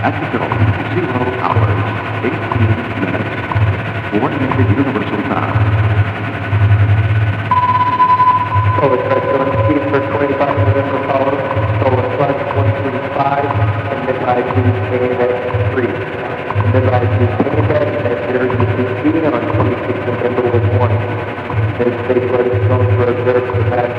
At the film, 0 hours, 18 minutes. Coordinated Universal Time. Solar Trek, speed for 25 November follow. Solar Flight 135, and midnight maintained at 3. Midnight maintained at 0 UTC on 26 November with 1. Then space flight is going for observed for the past